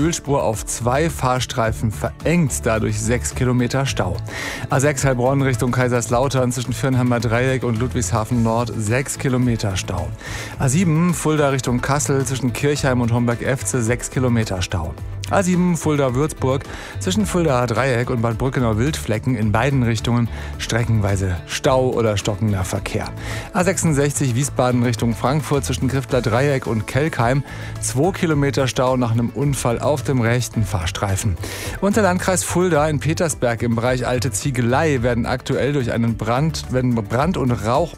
Ölspur auf 2 Fahrstreifen verengt, dadurch 6 Kilometer Stau. A6 Heilbronn Richtung Kaiserslautern zwischen Firnheimer Dreieck und Ludwigshafen Nord 6 Kilometer Stau. A7 Fulda Richtung Kassel zwischen Kirchheim und Homberg-Efze 6 Kilometer Stau. A7 Fulda-Würzburg zwischen Fuldaer Dreieck und Bad Brückenau-Wildflecken in beiden Richtungen streckenweise Stau oder stockender Verkehr. A66 Wiesbaden Richtung Frankfurt zwischen Griffler Dreieck und Kelkheim 2 Kilometer Stau nach einem Unfall auf dem rechten Fahrstreifen. Und der Landkreis Fulda in Petersberg im Bereich Alte Ziegelei werden aktuell durch einen Brand und Rauch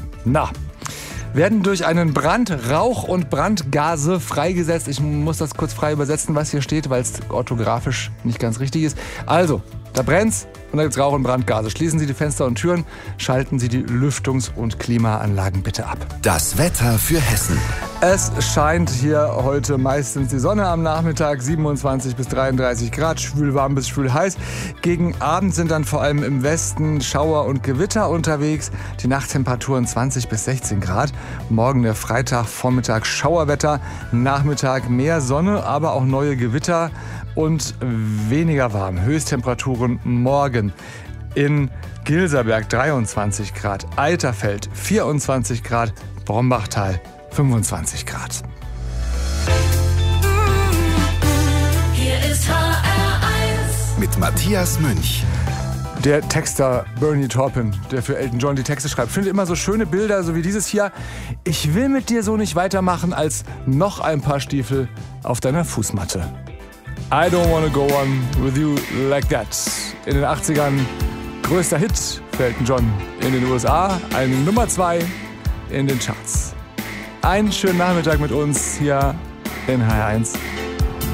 Rauch und Brandgase freigesetzt. Ich muss das kurz frei übersetzen, was hier steht, weil es orthografisch nicht ganz richtig ist. Also, da brennt's und da gibt's Rauch und Brandgase. Schließen Sie die Fenster und Türen, schalten Sie die Lüftungs- und Klimaanlagen bitte ab. Das Wetter für Hessen. Es scheint hier heute meistens die Sonne am Nachmittag, 27 bis 33 Grad, schwül-warm bis schwül-heiß. Gegen Abend sind dann vor allem im Westen Schauer und Gewitter unterwegs. Die Nachttemperaturen 20 bis 16 Grad. Morgen der Freitag, Vormittag Schauerwetter, Nachmittag mehr Sonne, aber auch neue Gewitter und weniger warm. Höchsttemperaturen morgen in Gilserberg 23 Grad, Eiterfeld 24 Grad, Brombachtal 25 Grad. Hier ist HR1 Mit Matthias Münch. Der Texter Bernie Taupin, der für Elton John die Texte schreibt, findet immer so schöne Bilder, so wie dieses hier. Ich will mit dir so nicht weitermachen als noch ein paar Stiefel auf deiner Fußmatte. I don't wanna go on with you like that. In den 80ern größter Hit für Elton John in den USA, eine Nummer 2 in den Charts. Einen schönen Nachmittag mit uns hier in HR1.